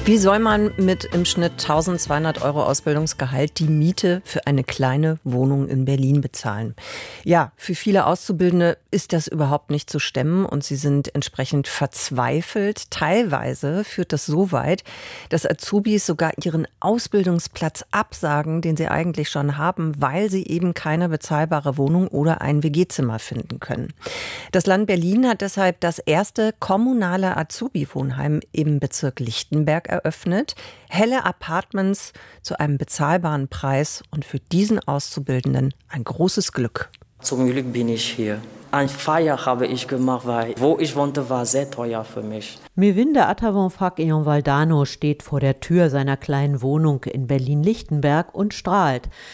Wie soll man mit im Schnitt 1.200 € Ausbildungsgehalt die Miete für eine kleine Wohnung in Berlin bezahlen? Ja, für viele Auszubildende ist das überhaupt nicht zu stemmen und sie sind entsprechend verzweifelt. Teilweise führt das so weit, dass Azubis sogar ihren Ausbildungsplatz absagen, den sie eigentlich schon haben, weil sie eben keine bezahlbare Wohnung oder ein WG-Zimmer finden können. Das Land Berlin hat deshalb das erste kommunale Azubi-Wohnheim im Bezirk Lichtenberg eröffnet. Helle Apartments zu einem bezahlbaren Preis und für diesen Auszubildenden ein großes Glück. Zum Glück bin ich hier. Ein Feier habe ich gemacht, weil wo ich wohnte, war sehr teuer für mich. Mewinde Atavon-Fak Eon Valdano steht vor der Tür seiner kleinen Wohnung in Berlin-Lichtenberg und strahlt.